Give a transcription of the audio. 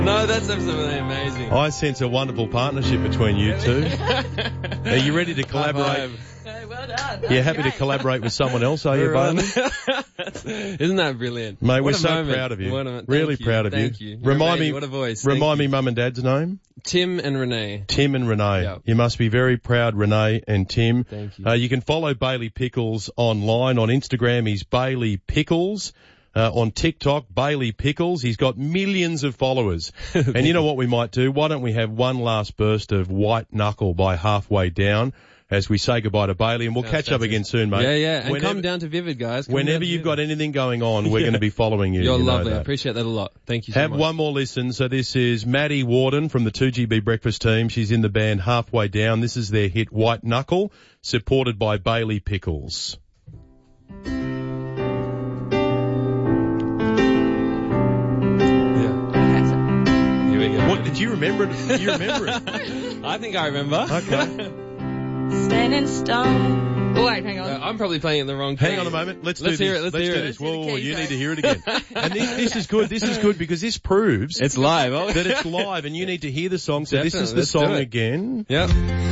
No, that's absolutely amazing. I sense a wonderful partnership between you two. Are you ready to collaborate? Okay, well done. You're happy to collaborate with someone else, are you, Bailey? Isn't that brilliant? Mate, we're What a so moment. proud of you. Thank Really you. proud of you. Thank you. You're Remind amazing. me, What a voice. Remind me Thank mum and dad's name. you. Tim and Renee. Tim and Renee. Yep. You must be very proud, Renee and Tim. Thank you. You can follow Bailey Pickles online. On Instagram, he's Bailey Pickles. On TikTok, Bailey Pickles. He's got millions of followers. And you know what we might do? Why don't we have one last burst of White Knuckle by Halfway Down as we say goodbye to Bailey, and we'll catch up again soon, mate. Yeah, yeah. And come down to Vivid, guys. Whenever you've got anything going on, we're going to be following you. You're you know lovely. I that. appreciate that a lot. Thank you so Have much. one more listen. So this is Maddie Warden from the 2GB Breakfast team. She's in the band Halfway Down. This is their hit White Knuckle, supported by Bailey Pickles. Here we go. What, did you remember it? Did you remember it? I think I remember. Okay. Standing stone. Oh, wait, hang on. I'm probably playing it in the wrong key. Hang on a moment. Let's Let's do hear this. it. Let's Let's hear do it. this. Let's do the Whoa, keys, you though. need to hear it again. And this is good. This is good because this proves It's live. Oh. that it's live and you need to hear the song. So this is Definitely. the Let's do song it. again. Yep.